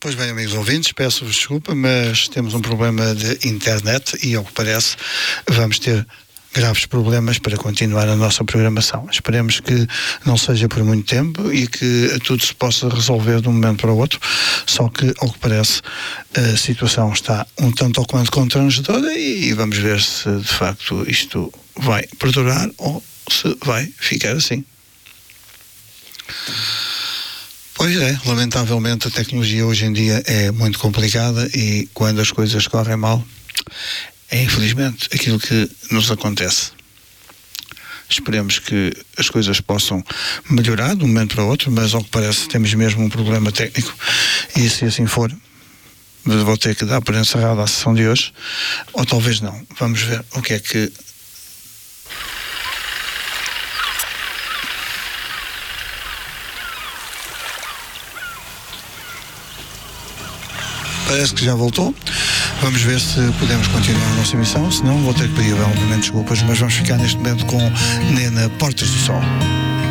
Pois bem, amigos ouvintes, peço-vos desculpa, mas temos um problema de internet e, ao que parece, vamos ter graves problemas para continuar a nossa programação. Esperemos que não seja por muito tempo e que tudo se possa resolver de um momento para o outro, só que, ao que parece, a situação está um tanto ou quanto constrangedora e vamos ver se, de facto, isto vai perdurar ou se vai ficar assim. Pois é, lamentavelmente a tecnologia hoje em dia é muito complicada e quando as coisas correm mal, é infelizmente aquilo que nos acontece. Esperemos que as coisas possam melhorar de um momento para o outro, mas ao que parece temos mesmo um problema técnico e se assim for, vou ter que dar por encerrada a sessão de hoje, ou talvez não. Vamos ver o que é que... Parece que já voltou. Vamos ver se podemos continuar a nossa emissão. Se não, vou ter que pedir obviamente desculpas, mas vamos ficar neste momento com Nena Portas do Sol.